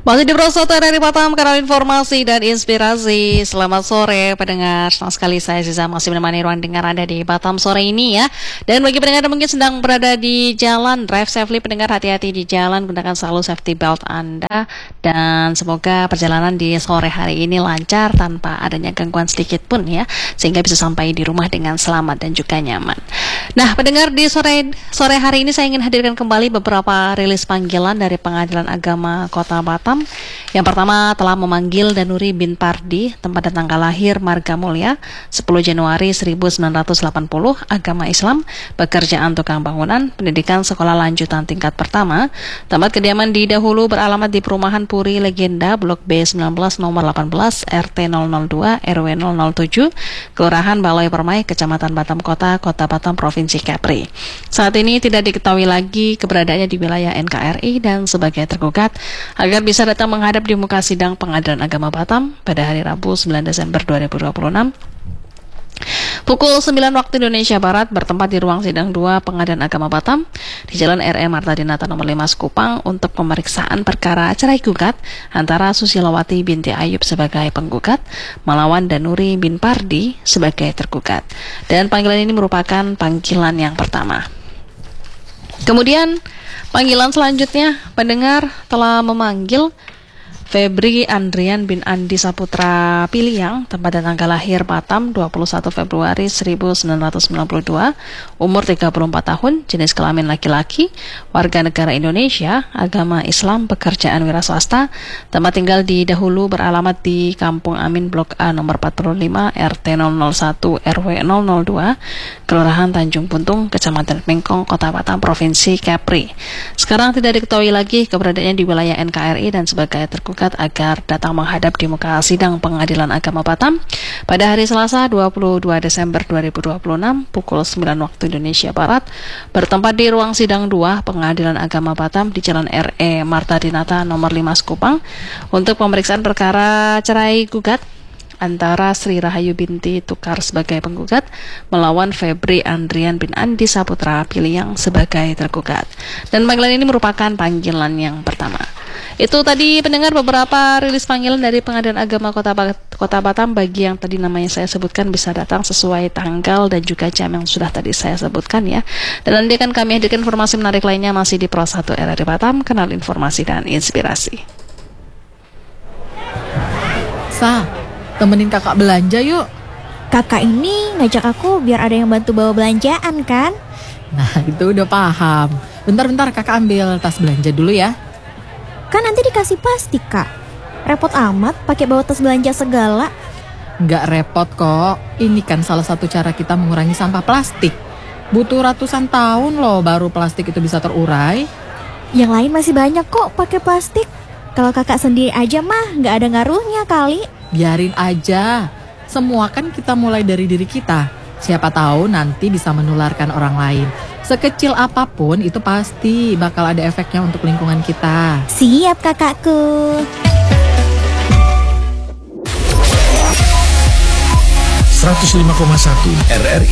Masih di Prosoto dari Batam, kanal informasi dan inspirasi. Selamat sore pendengar. Senang sekali saya Ziza masih menemani ruang dengar Anda di Batam sore ini ya. Dan bagi pendengar yang mungkin sedang berada di jalan, drive safely pendengar, hati-hati di jalan, gunakan selalu safety belt Anda. Dan semoga perjalanan di sore hari ini lancar tanpa adanya gangguan sedikit pun ya, sehingga bisa sampai di rumah dengan selamat dan juga nyaman. Nah pendengar, di sore hari ini saya ingin hadirkan kembali beberapa rilis panggilan dari Pengadilan Agama Kota Batam. Yang pertama telah memanggil Danuri bin Pardi, tempat dan tanggal lahir Marga Mulia, 10 Januari 1980, agama Islam, pekerjaan tukang bangunan, pendidikan sekolah lanjutan tingkat pertama, tempat kediaman di dahulu beralamat di Perumahan Puri Legenda, Blok B19 nomor 18, RT 002, RW 007, Kelurahan Balai Permai, Kecamatan Batam Kota, Kota Batam, Provinsi Kepri. Saat ini tidak diketahui lagi keberadaannya di wilayah NKRI dan sebagai tergugat agar bisa datang menghadap di muka sidang Pengadilan Agama Batam pada hari Rabu 9 Desember 2026 pukul 9 waktu Indonesia Barat, bertempat di ruang sidang 2 Pengadilan Agama Batam di Jalan R.E. Marta Dinata nomor 5 Sekupang untuk pemeriksaan perkara cerai gugat antara Susilowati binti Ayub sebagai penggugat melawan Danuri bin Pardi sebagai tergugat. Dan panggilan ini merupakan panggilan yang pertama. Kemudian panggilan selanjutnya, pendengar telah memanggil Febri Andrian bin Andi Saputra Piliang, tempat dan tanggal lahir Batam 21 Februari 1992, umur 34 tahun, jenis kelamin laki-laki, warga negara Indonesia, agama Islam, pekerjaan wira swasta, tempat tinggal di dahulu beralamat di Kampung Amin Blok A nomor 45, RT 001, RW 002, Kelurahan Tanjung Puntung, Kecamatan Pingkong, Kota Batam, Provinsi Kepri. Sekarang tidak diketahui lagi keberadaannya di wilayah NKRI dan sebagai tergugat agar datang menghadap di muka sidang Pengadilan Agama Batam pada hari Selasa 22 Desember 2026 pukul 9 waktu Indonesia Barat, bertempat di ruang sidang 2 Pengadilan Agama Batam di Jalan R.E. Marta Dinata nomor 5 Sekupang untuk pemeriksaan perkara cerai gugat antara Sri Rahayu binti Tukar sebagai penggugat melawan Febri Andrian bin Andi Saputra Piliang sebagai tergugat. Dan panggilan ini merupakan panggilan yang pertama. Itu tadi pendengar beberapa rilis panggilan dari Pengadilan Agama Kota Batam. Bagi yang tadi namanya saya sebutkan bisa datang sesuai tanggal dan juga jam yang sudah tadi saya sebutkan ya. Dan nanti akan kami hadirkan informasi menarik lainnya masih di Pro 1 RRI Batam, kanal informasi dan inspirasi. Temenin kakak belanja yuk. Kakak ini ngajak aku biar ada yang bantu bawa belanjaan kan? Nah itu udah paham. Bentar kakak ambil tas belanja dulu ya. Kan nanti dikasih plastik kak. Repot amat pakai bawa tas belanja segala. Nggak repot kok. Ini kan salah satu cara kita mengurangi sampah plastik. Butuh ratusan tahun loh baru plastik itu bisa terurai. Yang lain masih banyak kok pakai plastik. Kalau kakak sendiri aja mah nggak ada ngaruhnya kali. Biarin aja. Semua kan kita mulai dari diri kita. Siapa tahu nanti bisa menularkan orang lain. Sekecil apapun itu pasti bakal ada efeknya untuk lingkungan kita. Siap kakakku. 105,1 RRI